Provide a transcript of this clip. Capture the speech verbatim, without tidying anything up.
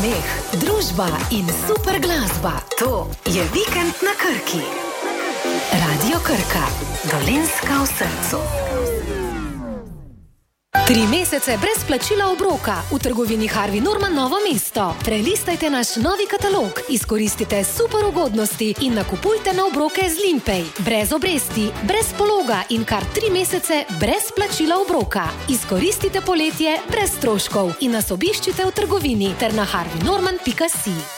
smeh, družba in super glasba. To je Vikend na Krki. Radio Krka, Dolenjska v srcu. Tri mesece brez plačila obroka v trgovini Harvey Norman Novo mesto. Prelistajte naš novi katalog, izkoristite super ugodnosti in nakupujte na obroke z Limpay. Brez obresti, brez pologa in kar tri mesece brez plačila obroka. Izkoristite poletje brez stroškov in nas obiščite v trgovini ter na harvey norman pika si.